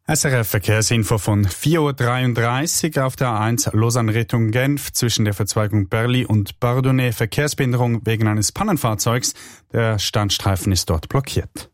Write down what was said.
SRF Verkehrsinfo von 4.33 Uhr auf der A1 Lausanne Richtung Genf zwischen der Verzweigung Berli und Bardonnay. Verkehrsbehinderung wegen eines Pannenfahrzeugs. Der Standstreifen ist dort blockiert.